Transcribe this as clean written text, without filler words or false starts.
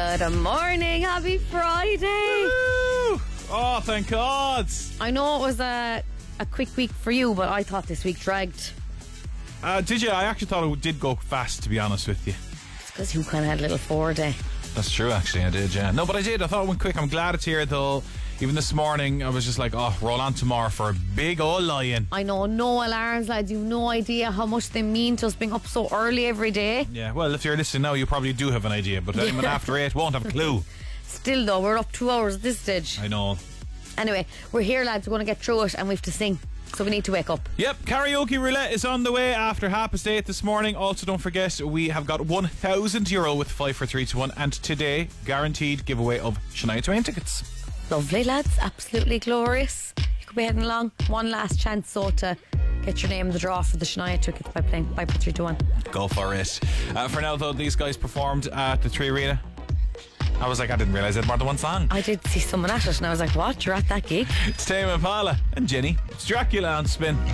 Good morning, happy Friday. Woo! Oh, thank God. I know it was a quick week for you, but I thought this week dragged. Did you? I actually thought it did go fast, to be honest with you. It's because you kind of had a little 4 day. That's true, actually, I did, yeah. No, but I did. I thought it went quick. I'm glad it's here, though. Even this morning, I was just like, oh, roll on tomorrow for a big old lion. I know, no alarms, lads. You've no idea how much they mean to us being up so early every day. Yeah, well, if you're listening now, you probably do have an idea, but anyone after 8 won't have a clue. Still, though, we're up 2 hours at this stage. I know. Anyway, we're here, lads. We're going to get through it, and we have to sing. So we need to wake up. Yep, karaoke roulette is on the way after 8:30 this morning. Also, don't forget, we have got €1,000 with 5 for 3 to 1, and today, guaranteed giveaway of Shania Twain tickets. Lovely, lads. Absolutely glorious. You could be heading along. One last chance, so to get your name in the draw for the Shania tickets by playing 5 for 3 to 1. Go for it. For now, though, these guys performed at the Three Arena. I was like, I didn't realise they had more than one song. I did see someone at it, and I was like, what? You're at that gig? It's Tame Impala and Jenny. It's Dracula on Spin.